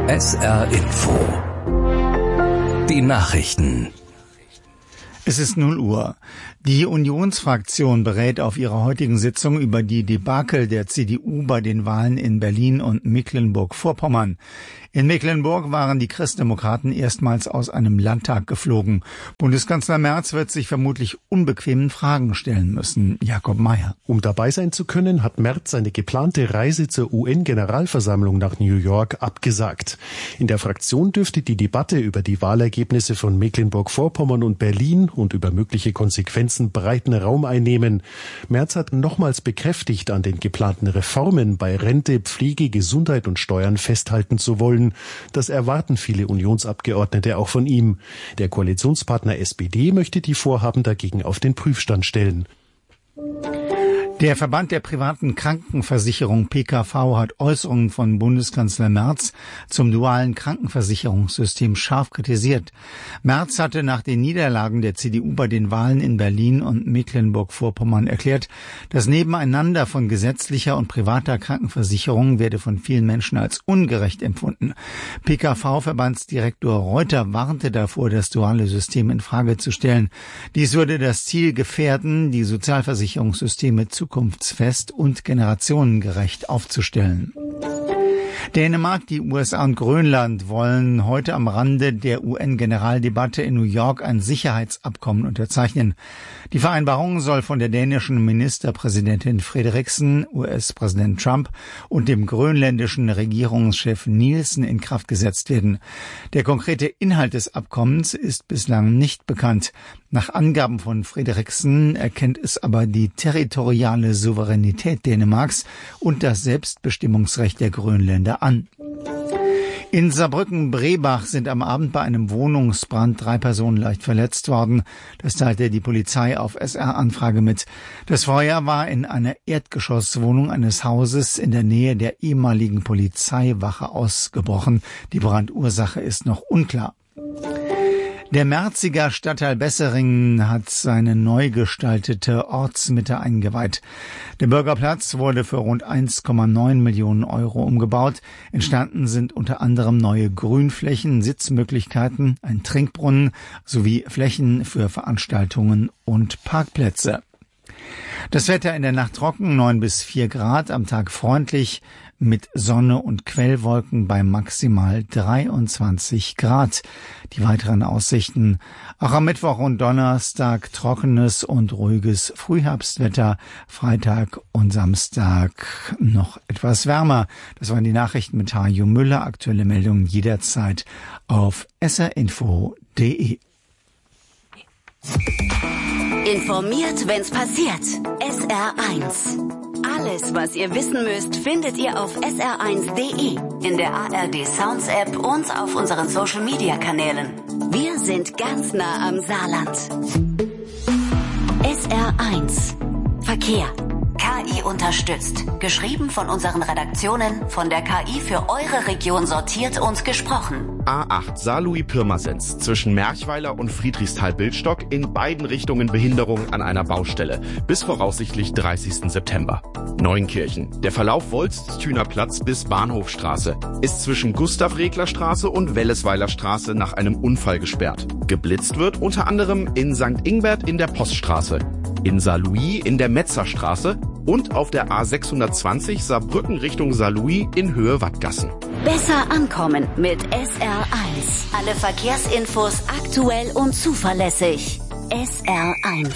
SR Info. Die Nachrichten. Es ist 0 Uhr. Die Unionsfraktion berät auf ihrer heutigen Sitzung über die Debakel der CDU bei den Wahlen in Berlin und Mecklenburg-Vorpommern. In Mecklenburg waren die Christdemokraten erstmals aus einem Landtag geflogen. Bundeskanzler Merz wird sich vermutlich unbequemen Fragen stellen müssen. Jakob Mayer. Um dabei sein zu können, hat Merz seine geplante Reise zur UN-Generalversammlung nach New York abgesagt. In der Fraktion dürfte die Debatte über die Wahlergebnisse von Mecklenburg-Vorpommern und Berlin und über mögliche Konsequenzen breiten Raum einnehmen. Merz hat nochmals bekräftigt, an den geplanten Reformen bei Rente, Pflege, Gesundheit und Steuern festhalten zu wollen. Das erwarten viele Unionsabgeordnete auch von ihm. Der Koalitionspartner SPD möchte die Vorhaben dagegen auf den Prüfstand stellen. Der Verband der privaten Krankenversicherung PKV hat Äußerungen von Bundeskanzler Merz zum dualen Krankenversicherungssystem scharf kritisiert. Merz hatte nach den Niederlagen der CDU bei den Wahlen in Berlin und Mecklenburg-Vorpommern erklärt, das Nebeneinander von gesetzlicher und privater Krankenversicherung werde von vielen Menschen als ungerecht empfunden. PKV-Verbandsdirektor Reuter warnte davor, das duale System in Frage zu stellen. Dies würde das Ziel gefährden, die Sozialversicherungssysteme zukunftsfest und generationengerecht aufzustellen. Dänemark, die USA und Grönland wollen heute am Rande der UN-Generaldebatte in New York ein Sicherheitsabkommen unterzeichnen. Die Vereinbarung soll von der dänischen Ministerpräsidentin Frederiksen, US-Präsident Trump und dem grönländischen Regierungschef Nielsen in Kraft gesetzt werden. Der konkrete Inhalt des Abkommens ist bislang nicht bekannt. Nach Angaben von Frederiksen erkennt es aber die territoriale Souveränität Dänemarks und das Selbstbestimmungsrecht der Grönländer an. In Saarbrücken-Brebach sind am Abend bei einem Wohnungsbrand 3 Personen leicht verletzt worden. Das teilte die Polizei auf SR-Anfrage mit. Das Feuer war in einer Erdgeschosswohnung eines Hauses in der Nähe der ehemaligen Polizeiwache ausgebrochen. Die Brandursache ist noch unklar. Der Merziger Stadtteil Besseringen hat seine neu gestaltete Ortsmitte eingeweiht. Der Bürgerplatz wurde für rund 1,9 Millionen Euro umgebaut. Entstanden sind unter anderem neue Grünflächen, Sitzmöglichkeiten, ein Trinkbrunnen sowie Flächen für Veranstaltungen und Parkplätze. Das Wetter in der Nacht trocken, 9 bis 4 Grad, am Tag freundlich mit Sonne und Quellwolken bei maximal 23 Grad. Die weiteren Aussichten: auch am Mittwoch und Donnerstag trockenes und ruhiges Frühherbstwetter, Freitag und Samstag noch etwas wärmer. Das waren die Nachrichten mit Hajo Müller. Aktuelle Meldungen jederzeit auf srinfo.de. Informiert, wenn's passiert. SR1. Alles, was ihr wissen müsst, findet ihr auf sr1.de, in der ARD Sounds App und auf unseren Social Media Kanälen. Wir sind ganz nah am Saarland. SR1. Verkehr. KI unterstützt. Geschrieben von unseren Redaktionen, von der KI für eure Region sortiert und gesprochen. A8 Saarlouis-Pirmasens zwischen Merchweiler und Friedrichsthal-Bildstock, in beiden Richtungen Behinderung an einer Baustelle. Bis voraussichtlich 30. September. Neunkirchen. Der Verlauf Wolststüner-Platz bis Bahnhofstraße ist zwischen Gustav-Regler-Straße und Wellesweiler-Straße nach einem Unfall gesperrt. Geblitzt wird unter anderem in St. Ingbert in der Poststraße, in Saarlouis in der Metzerstraße und auf der A620 Saarbrücken Richtung Saarlouis in Höhe Wattgassen. Besser ankommen mit SR1. Alle Verkehrsinfos aktuell und zuverlässig. SR1.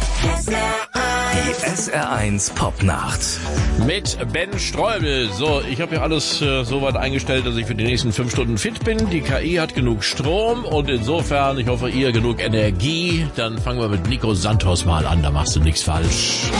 Die SR1 Popnacht. Mit Ben Streubel. So, ich habe ja alles soweit eingestellt, dass ich für die nächsten 5 Stunden fit bin. Die KI hat genug Strom und insofern, ich hoffe, ihr genug Energie. Dann fangen wir mit Nico Santos mal an, da machst du nichts falsch.